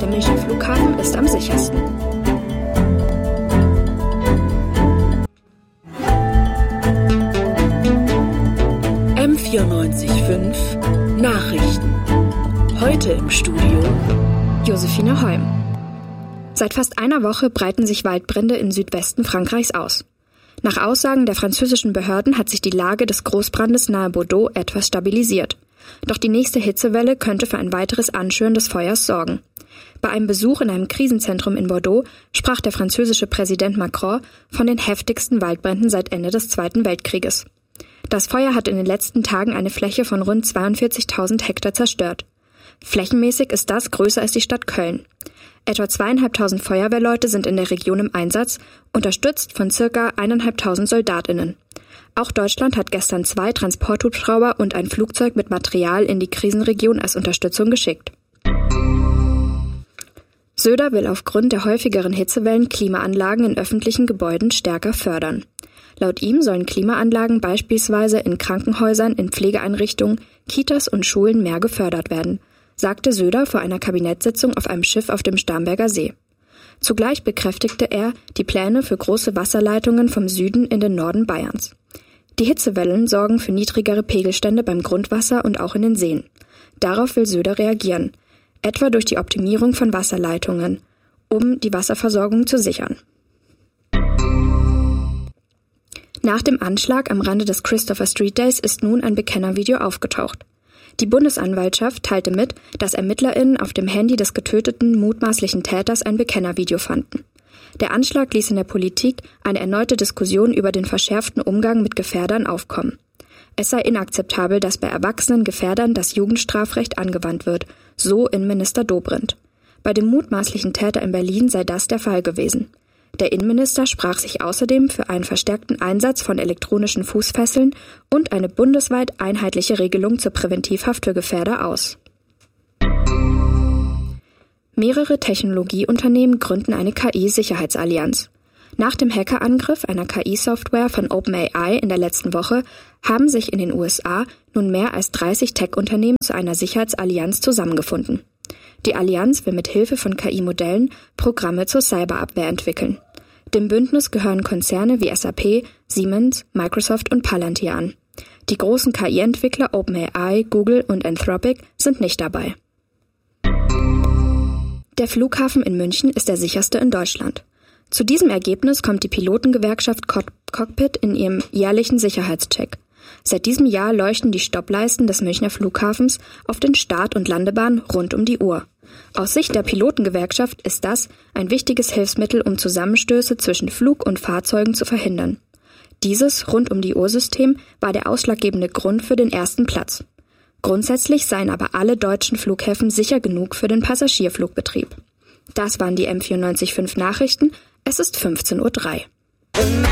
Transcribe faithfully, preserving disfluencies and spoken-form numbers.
Münchner Flughafen ist am sichersten. M vierundneunzig Komma fünf Nachrichten. Heute im Studio Josephine Holm. Seit fast einer Woche breiten sich Waldbrände im Südwesten Frankreichs aus. Nach Aussagen der französischen Behörden hat sich die Lage des Großbrandes nahe Bordeaux etwas stabilisiert. Doch die nächste Hitzewelle könnte für ein weiteres Anschüren des Feuers sorgen. Bei einem Besuch in einem Krisenzentrum in Bordeaux sprach der französische Präsident Macron von den heftigsten Waldbränden seit Ende des Zweiten Weltkrieges. Das Feuer hat in den letzten Tagen eine Fläche von rund zweiundvierzigtausend Hektar zerstört. Flächenmäßig ist das größer als die Stadt Köln. Etwa zweieinhalbtausend Feuerwehrleute sind in der Region im Einsatz, unterstützt von circa eineinhalbtausend SoldatInnen. Auch Deutschland hat gestern zwei Transporthubschrauber und ein Flugzeug mit Material in die Krisenregion als Unterstützung geschickt. Söder will aufgrund der häufigeren Hitzewellen Klimaanlagen in öffentlichen Gebäuden stärker fördern. Laut ihm sollen Klimaanlagen beispielsweise in Krankenhäusern, in Pflegeeinrichtungen, Kitas und Schulen mehr gefördert werden, sagte Söder vor einer Kabinettssitzung auf einem Schiff auf dem Starnberger See. Zugleich bekräftigte er die Pläne für große Wasserleitungen vom Süden in den Norden Bayerns. Die Hitzewellen sorgen für niedrigere Pegelstände beim Grundwasser und auch in den Seen. Darauf will Söder reagieren, etwa durch die Optimierung von Wasserleitungen, um die Wasserversorgung zu sichern. Nach dem Anschlag am Rande des Christopher Street Days ist nun ein Bekennervideo aufgetaucht. Die Bundesanwaltschaft teilte mit, dass ErmittlerInnen auf dem Handy des getöteten mutmaßlichen Täters ein Bekennervideo fanden. Der Anschlag ließ in der Politik eine erneute Diskussion über den verschärften Umgang mit Gefährdern aufkommen. Es sei inakzeptabel, dass bei erwachsenen Gefährdern das Jugendstrafrecht angewandt wird, so Innenminister Dobrindt. Bei dem mutmaßlichen Täter in Berlin sei das der Fall gewesen. Der Innenminister sprach sich außerdem für einen verstärkten Einsatz von elektronischen Fußfesseln und eine bundesweit einheitliche Regelung zur Präventivhaft für Gefährder aus. Mehrere Technologieunternehmen gründen eine K I-Sicherheitsallianz. Nach dem Hackerangriff einer K I-Software von OpenAI in der letzten Woche haben sich in den U S A nun mehr als dreißig Tech-Unternehmen zu einer Sicherheitsallianz zusammengefunden. Die Allianz will mit Hilfe von K I-Modellen Programme zur Cyberabwehr entwickeln. Dem Bündnis gehören Konzerne wie S A P, Siemens, Microsoft und Palantir an. Die großen K I-Entwickler OpenAI, Google und Anthropic sind nicht dabei. Der Flughafen in München ist der sicherste in Deutschland. Zu diesem Ergebnis kommt die Pilotengewerkschaft Cockpit in ihrem jährlichen Sicherheitscheck. Seit diesem Jahr leuchten die Stoppleisten des Münchner Flughafens auf den Start- und Landebahnen rund um die Uhr. Aus Sicht der Pilotengewerkschaft ist das ein wichtiges Hilfsmittel, um Zusammenstöße zwischen Flug und Fahrzeugen zu verhindern. Dieses Rund-um-die-Uhr-System war der ausschlaggebende Grund für den ersten Platz. Grundsätzlich seien aber alle deutschen Flughäfen sicher genug für den Passagierflugbetrieb. Das waren die M vierundneunzig Komma fünf Nachrichten. Es ist fünfzehn Uhr drei.